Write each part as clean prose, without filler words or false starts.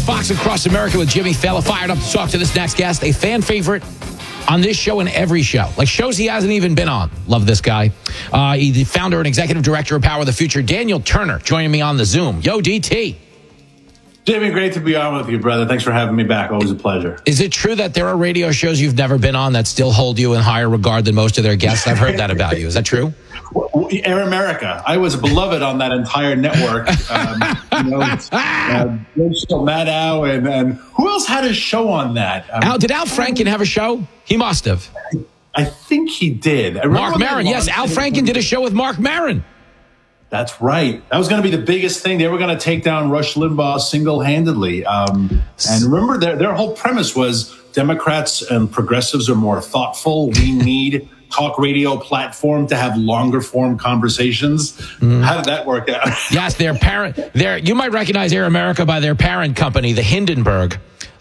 Fox Across America with Jimmy Fallon. Fired up to talk to this next guest, a fan favorite on this show and every show. Like shows he hasn't even been on. Love this guy. He's the founder and executive director of Power of the Future, Daniel Turner, joining me on the Zoom. Yo, DT. Jimmy, great to be on with you, brother. Thanks for having me back. Always a pleasure. Is it true that there are radio shows you've never been on that still hold you in higher regard than most of their guests? I've heard that about you. Is that true? Air America. I was beloved on that entire network. Rachel Maddow and who else had a show on that? Did Al Franken have a show? He must have. I think he did. Mark Maron. Yes, Al Franken did a show with Mark Maron. That's right. That was going to be the biggest thing. They were going to take down Rush Limbaugh single-handedly. And remember, their whole premise was Democrats and progressives are more thoughtful. We need talk radio platform to have longer form conversations. How did that work out? Yes, you might recognize Air America by their parent company, the Hindenburg.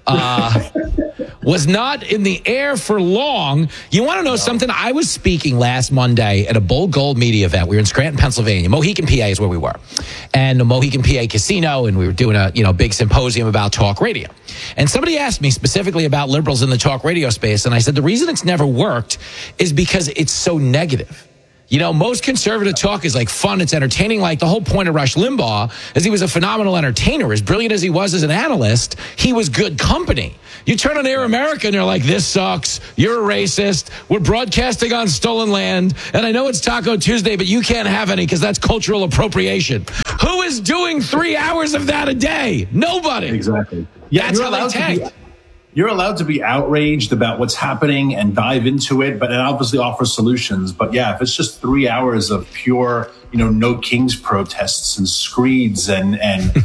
Was not in the air for long. You want to know something? I was speaking last Monday at a Bull Gold media event. We were in Scranton, Pennsylvania. Mohican, PA is where we were. And the Mohican, PA casino, and we were doing a big symposium about talk radio. And somebody asked me specifically about liberals in the talk radio space, and I said the reason it's never worked is because it's so negative. You know, most conservative talk is like fun. It's entertaining. Like the whole point of Rush Limbaugh is he was a phenomenal entertainer. As brilliant as he was as an analyst, he was good company. You turn on Air America and they're like, this sucks. You're a racist. We're broadcasting on stolen land. And I know it's Taco Tuesday, but you can't have any because that's cultural appropriation. Who is doing 3 hours of that a day? Nobody. Exactly. Yeah, that's how they tanked. You're allowed to be outraged about what's happening and dive into it, but it obviously offers solutions. But yeah, if it's just 3 hours of pure, no kings protests and screeds and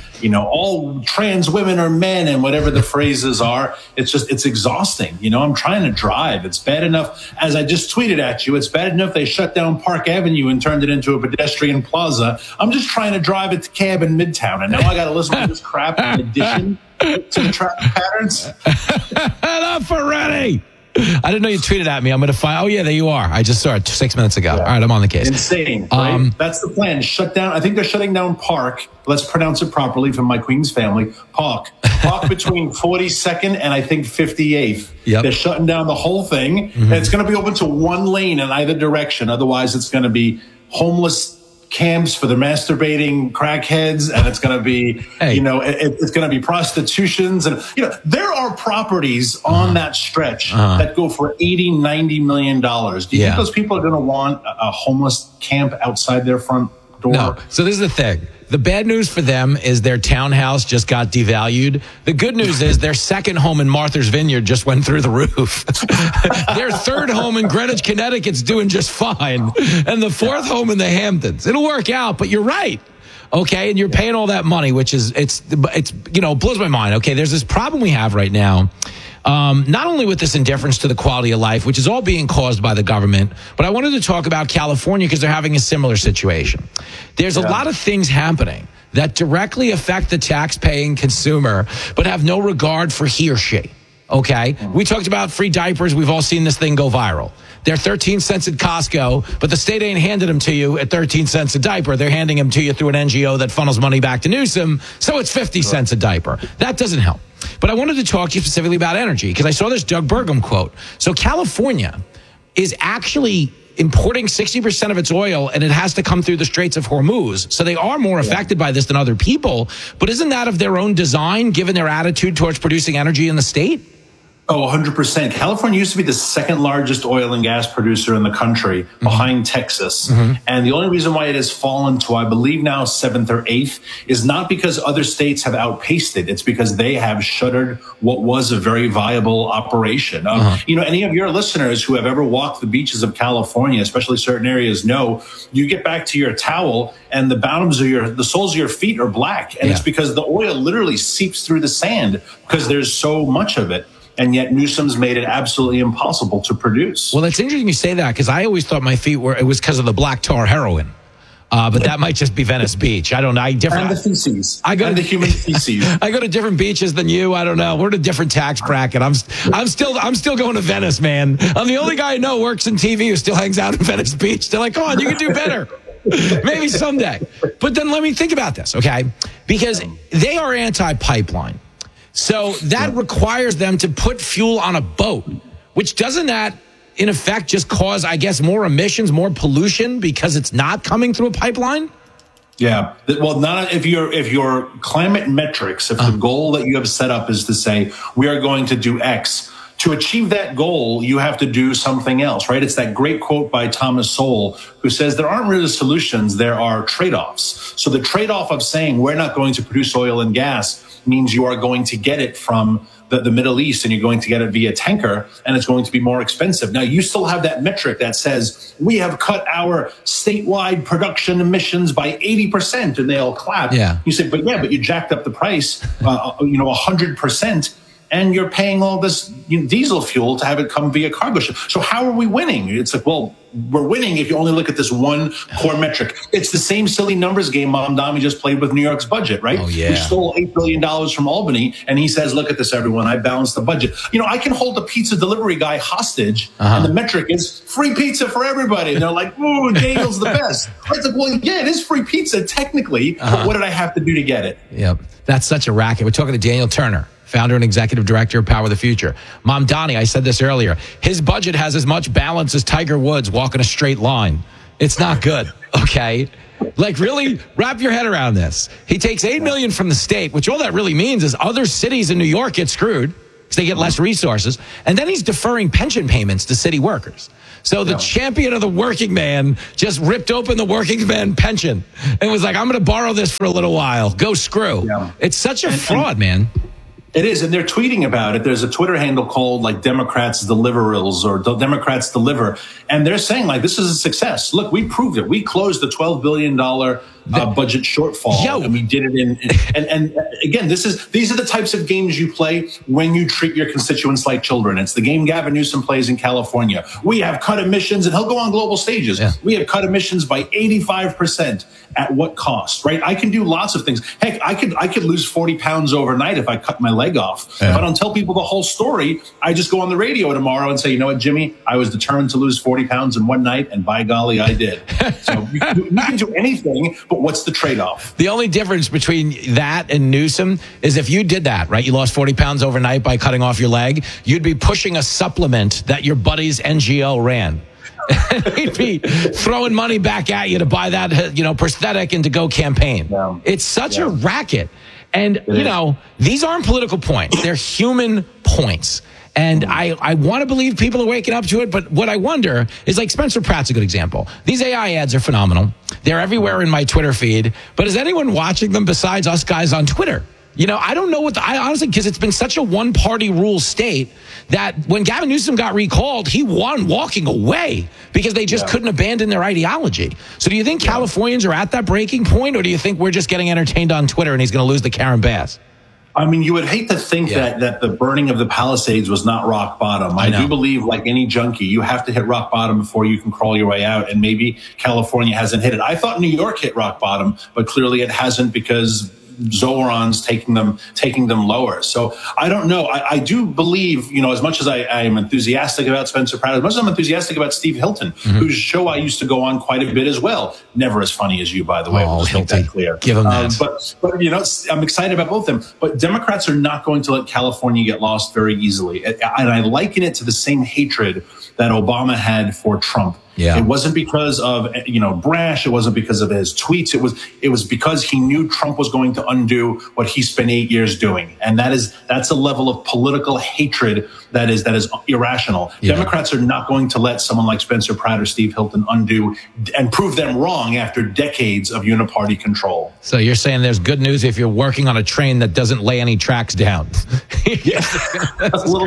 all trans women are men and whatever the phrases are, it's exhausting. I'm trying to drive. It's bad enough, as I just tweeted at you, it's bad enough they shut down Park Avenue and turned it into a pedestrian plaza. I'm just trying to drive it to cab in Midtown, and now I got to listen to this crap in addition to the traffic patterns. Enough already. I didn't know you tweeted at me. I'm going to find. Oh, yeah, there you are. I just saw it 6 minutes ago. Yeah. All right, I'm on the case. Insane. Right? That's the plan. Shut down. I think they're shutting down Park. Let's pronounce it properly from my Queens family. Park between 42nd and I think 58th. Yep. They're shutting down the whole thing. And it's going to be open to one lane in either direction. Otherwise, it's going to be homeless camps for the masturbating crackheads, and it's going to be, it's going to be prostitutions. And, there are properties on that stretch that go for $80-90 million. Do you think those people are going to want a homeless camp outside their front door? No. So this is the thing. The bad news for them is their townhouse just got devalued. The good news is their second home in Martha's Vineyard just went through the roof. Their third home in Greenwich, Connecticut's doing just fine. And the fourth home in the Hamptons. It'll work out, but you're right. Okay, and you're paying all that money, which is, it blows my mind. Okay, there's this problem we have right now. Not only with this indifference to the quality of life, which is all being caused by the government, but I wanted to talk about California because they're having a similar situation. There's a lot of things happening that directly affect the tax-paying consumer, but have no regard for he or she. Okay? We talked about free diapers. We've all seen this thing go viral. They're 13 cents at Costco, but the state ain't handed them to you at 13 cents a diaper. They're handing them to you through an NGO that funnels money back to Newsom, so it's 50 cents a diaper. That doesn't help. But I wanted to talk to you specifically about energy because I saw this Doug Burgum quote. So California is actually importing 60% of its oil, and it has to come through the Straits of Hormuz. So they are more affected by this than other people. But isn't that of their own design, given their attitude towards producing energy in the state? Oh, 100%. California used to be the second largest oil and gas producer in the country, behind Texas. And the only reason why it has fallen to, I believe now, 7th or 8th is not because other states have outpaced it. It's because they have shuttered what was a very viable operation. Any of your listeners who have ever walked the beaches of California, especially certain areas, know you get back to your towel and the soles of your feet are black. And it's because the oil literally seeps through the sand because there's so much of it. And yet Newsom's made it absolutely impossible to produce. Well, it's interesting you say that because I always thought my feet it was because of the black tar heroin. But that might just be Venice Beach. I don't know. And the feces. And the human feces. I go to different beaches than you. I don't know. We're in a different tax bracket. I'm still going to Venice, man. I'm the only guy I know who works in TV who still hangs out in Venice Beach. They're like, come on, you can do better. Maybe someday. But then let me think about this, okay? Because they are anti-pipeline. So that requires them to put fuel on a boat, which doesn't that, in effect, just cause, I guess, more emissions, more pollution because it's not coming through a pipeline? Yeah. Well, not if your climate metrics, if the goal that you have set up is to say, we are going to do X, to achieve that goal, you have to do something else, right? It's that great quote by Thomas Sowell, who says there aren't really solutions, there are trade-offs. So the trade-off of saying we're not going to produce oil and gas means you are going to get it from the Middle East and you're going to get it via tanker and it's going to be more expensive. Now, you still have that metric that says we have cut our statewide production emissions by 80%, and they all clap. Yeah. You say, but you jacked up the price, 100%. And you're paying all this diesel fuel to have it come via cargo ship. So how are we winning? It's like, well, we're winning if you only look at this one core metric. It's the same silly numbers game Mamdani just played with New York's budget, right? Oh, yeah. We stole $8 billion from Albany, and he says, look at this, everyone, I balanced the budget. I can hold a pizza delivery guy hostage, and the metric is free pizza for everybody. And they're like, ooh, Daniel's the best. It's like, well, yeah, it is free pizza technically, but what did I have to do to get it? Yep. That's such a racket. We're talking to Daniel Turner, founder and executive director of Power of the Future. Mamdani, I said this earlier, his budget has as much balance as Tiger Woods walking a straight line. It's not good, okay? Like, really, wrap your head around this. He takes $8 million from the state, which all that really means is other cities in New York get screwed because they get less resources. And then he's deferring pension payments to city workers. So the champion of the working man just ripped open the working man pension and was like, I'm going to borrow this for a little while. Go screw. Yeah. It's such a fraud, man. It is, and they're tweeting about it. There's a Twitter handle called Democrats Deliverals or Democrats Deliver, and they're saying this is a success. Look, we proved it. We closed the $12 billion budget shortfall, and we did it and again, these are the types of games you play when you treat your constituents like children. It's the game Gavin Newsom plays in California. We have cut emissions, and he'll go on global stages. Yeah. We have cut emissions by 85%. At what cost, right? I can do lots of things. Heck, I could lose 40 pounds overnight if I cut my leg off. Yeah. If I don't tell people the whole story, I just go on the radio tomorrow and say, you know what, Jimmy, I was determined to lose 40 pounds in one night, and by golly, I did. So you can do anything, but what's the trade-off? The only difference between that and Newsom is if you did that, right? You lost 40 pounds overnight by cutting off your leg, you'd be pushing a supplement that your buddy's NGO ran. He'd be throwing money back at you to buy that, prosthetic and to go campaign. Yeah. It's such a racket. And, these aren't political points. They're human points. And I want to believe people are waking up to it. But what I wonder is, Spencer Pratt's a good example. These AI ads are phenomenal. They're everywhere in my Twitter feed. But is anyone watching them besides us guys on Twitter? I don't know I honestly, because it's been such a one-party rule state that when Gavin Newsom got recalled, he won walking away because they just couldn't abandon their ideology. So do you think Californians are at that breaking point, or do you think we're just getting entertained on Twitter and he's going to lose the Karen Bass? I mean, you would hate to think that the burning of the Palisades was not rock bottom. I do believe, like any junkie, you have to hit rock bottom before you can crawl your way out. And maybe California hasn't hit it. I thought New York hit rock bottom, but clearly it hasn't because Zoran's taking them lower. So I don't know. I do believe, as much as I am enthusiastic about Spencer Pratt, as much as I'm enthusiastic about Steve Hilton, whose show I used to go on quite a bit as well. Never as funny as you, by the way. We'll make that clear. Give him that. But I'm excited about both of them. But Democrats are not going to let California get lost very easily. And I liken it to the same hatred that Obama had for Trump. Yeah. It wasn't because of, brash. It wasn't because of his tweets. It was because he knew Trump was going to undo what he spent 8 years doing. And that's a level of political hatred that is irrational. Yeah. Democrats are not going to let someone like Spencer Pratt or Steve Hilton undo and prove them wrong after decades of uniparty control. So you're saying there's good news if you're working on a train that doesn't lay any tracks down. Yeah, a little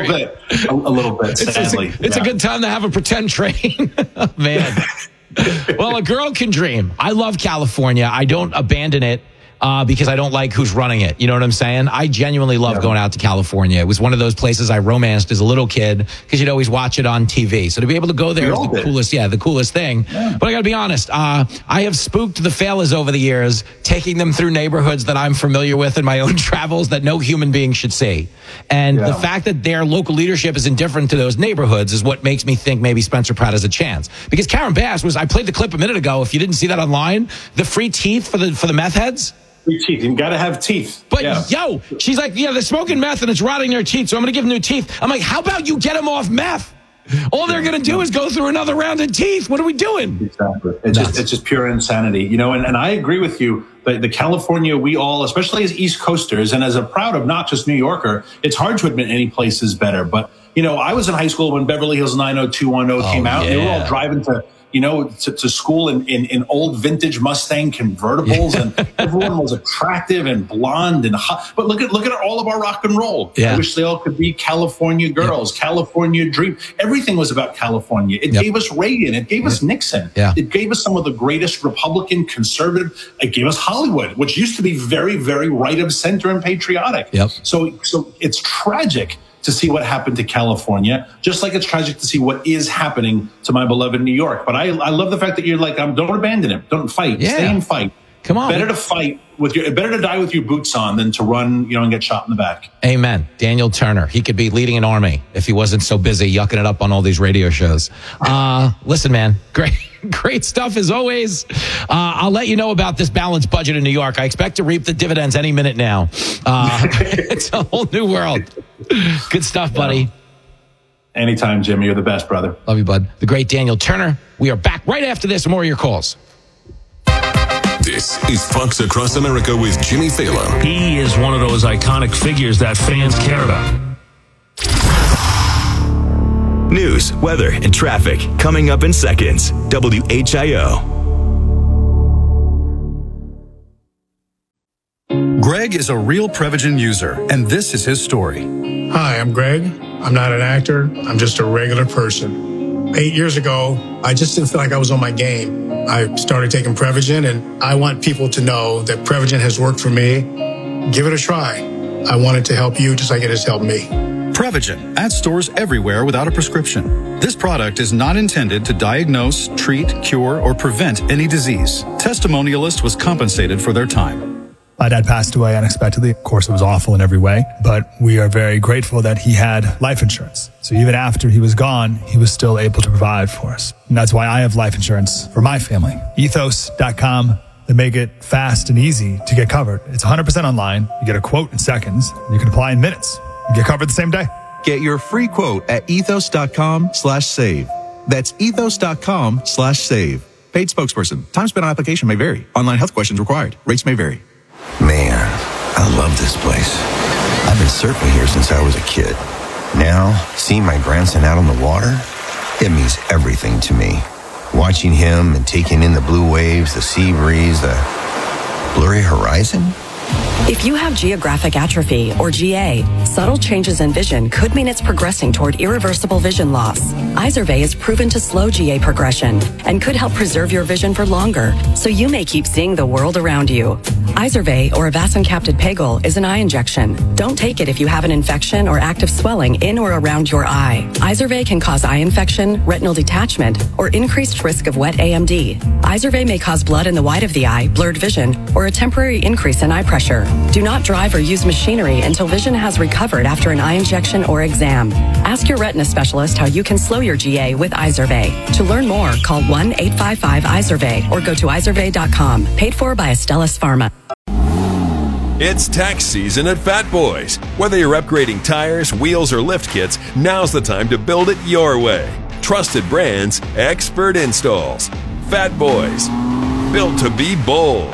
bit, sadly. It's a good time to have a pretend train. Man. Well, a girl can dream. I love California. I don't abandon it because I don't like who's running it. You know what I'm saying? I genuinely love going out to California. It was one of those places I romanced as a little kid because you'd always watch it on TV. So to be able to go there is the coolest thing. Yeah. But I got to be honest, I have spooked the fellas over the years, taking them through neighborhoods that I'm familiar with in my own travels that no human being should see. And the fact that their local leadership is indifferent to those neighborhoods is what makes me think maybe Spencer Pratt has a chance. Because Karen Bass I played the clip a minute ago. If you didn't see that online, the free teeth for the meth heads. Your teeth. You got to have teeth. But she's like, they're smoking meth and it's rotting their teeth, so I'm going to give them new teeth. I'm like, how about you get them off meth? All they're going to do is go through another round of teeth. What are we doing? Exactly. It's just pure insanity, and I agree with you. The California, we all, especially as East Coasters and as a proud obnoxious New Yorker, it's hard to admit any place is better. But, I was in high school when Beverly Hills 90210 came out. Yeah. They were all driving to school in old vintage Mustang convertibles, and everyone was attractive and blonde and hot. But look at all of our rock and roll. Yeah. I wish they all could be California girls, California dream. Everything was about California. It gave us Reagan. It gave us Nixon. Yeah. It gave us some of the greatest Republican, conservative. It gave us Hollywood, which used to be very, very right of center and patriotic. Yep. So it's tragic to see what happened to California, just like it's tragic to see what is happening to my beloved New York. But I love the fact that you're like, don't abandon him. Don't fight. Yeah. Stay and fight. Come on. Better to die with your boots on than to run, and get shot in the back. Amen. Daniel Turner. He could be leading an army if he wasn't so busy yucking it up on all these radio shows. Listen, man, great stuff as always. I'll let you know about this balanced budget in New York. I expect to reap the dividends any minute now. It's a whole new world. Good stuff, buddy. Anytime, Jimmy. You're the best, brother. Love you, bud. The great Daniel Turner. We are back right after this. More of your calls. This is Fox Across America with Jimmy Fallon. He is one of those iconic figures that fans care about. News, weather, and traffic coming up in seconds. WHIO. Greg is a real Prevagen user, and this is his story. Hi, I'm Greg. I'm not an actor. I'm just a regular person. 8 years ago, I just didn't feel like I was on my game. I started taking Prevagen, and I want people to know that Prevagen has worked for me. Give it a try. I want it to help you just like it has helped me. Prevagen at stores everywhere without a prescription. This product is not intended to diagnose, treat, cure, or prevent any disease. Testimonialist was compensated for their time. My dad passed away unexpectedly. Of course, it was awful in every way, but we are very grateful that he had life insurance. So even after he was gone, he was still able to provide for us. And that's why I have life insurance for my family. Ethos.com. They make it fast and easy to get covered. It's 100% online. You get a quote in seconds. You can apply in minutes. You get covered the same day. Get your free quote at ethos.com/save. That's ethos.com/save. Paid spokesperson. Time spent on application may vary. Online health questions required. Rates may vary. Man, I love this place. I've been surfing here since I was a kid. Now, seeing my grandson out on the water, it means everything to me. Watching him and taking in the blue waves, the sea breeze, the blurry horizon. If you have geographic atrophy, or GA, subtle changes in vision could mean it's progressing toward irreversible vision loss. Izervay is proven to slow GA progression and could help preserve your vision for longer, so you may keep seeing the world around you. Izervay, or avacincaptad pegol, is an eye injection. Don't take it if you have an infection or active swelling in or around your eye. Izervay can cause eye infection, retinal detachment, or increased risk of wet AMD. Izervay may cause blood in the white of the eye, blurred vision, or a temporary increase in eye pressure. Do not drive or use machinery until vision has recovered after an eye injection or exam. Ask your retina specialist how you can slow your GA with Izervay. To learn more, call 1-855-IZERVAY or go to izervay.com. Paid for by Astellas Pharma. It's tax season at Fat Boys. Whether you're upgrading tires, wheels, or lift kits, now's the time to build it your way. Trusted brands, expert installs. Fat Boys, built to be bold.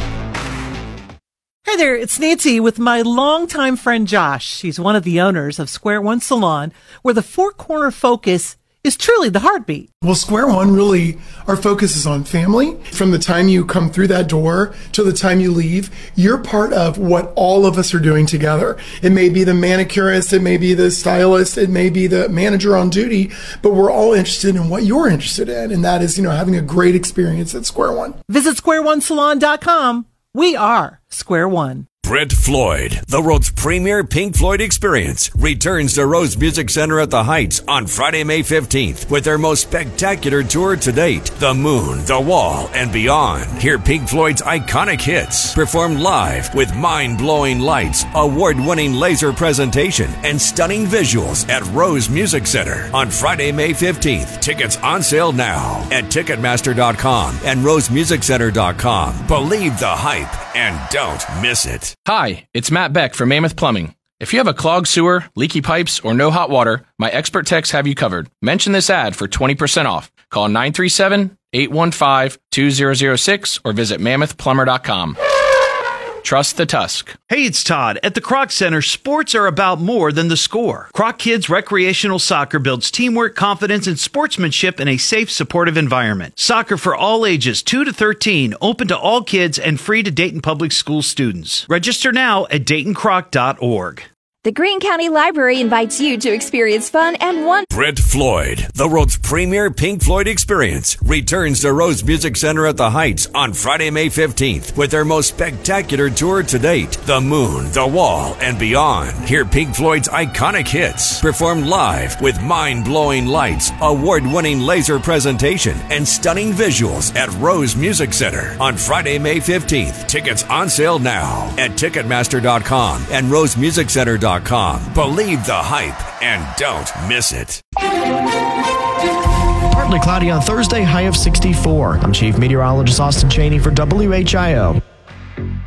Hi there, it's Nancy with my longtime friend Josh. She's one of the owners of Square One Salon, where the four-corner focus is truly the heartbeat. Well, Square One, really, our focus is on family. From the time you come through that door to the time you leave, you're part of what all of us are doing together. It may be the manicurist, it may be the stylist, it may be the manager on duty, but we're all interested in what you're interested in, and that is, having a great experience at Square One. Visit squareonesalon.com. We are Square One. Brent Floyd, the world's premier Pink Floyd experience, returns to Rose Music Center at the Heights on Friday, May 15th with their most spectacular tour to date, The Moon, The Wall, and Beyond. Hear Pink Floyd's iconic hits performed live with mind-blowing lights, award-winning laser presentation, and stunning visuals at Rose Music Center on Friday, May 15th. Tickets on sale now at Ticketmaster.com and RoseMusicCenter.com. Believe the hype and don't miss it. Hi, it's Matt Beck from Mammoth Plumbing. If you have a clogged sewer, leaky pipes, or no hot water, my expert techs have you covered. Mention this ad for 20% off. Call 937-815-2006 or visit mammothplumber.com. Trust the Tusk. Hey, it's Todd. At the Kroc Center, sports are about more than the score. Kroc Kids Recreational Soccer builds teamwork, confidence, and sportsmanship in a safe, supportive environment. Soccer for all ages, 2 to 13, open to all kids and free to Dayton Public School students. Register now at DaytonCroc.org. The Greene County Library invites you to experience fun and wonder. Brent Floyd, the world's premier Pink Floyd experience, returns to Rose Music Center at the Heights on Friday, May 15th with their most spectacular tour to date, The Moon, The Wall, and Beyond. Hear Pink Floyd's iconic hits performed live with mind-blowing lights, award-winning laser presentation, and stunning visuals at Rose Music Center on Friday, May 15th. Tickets on sale now at Ticketmaster.com and RoseMusicCenter.com. Believe the hype and don't miss it. Partly cloudy on Thursday, high of 64. I'm Chief Meteorologist Austin Cheney for WHIO.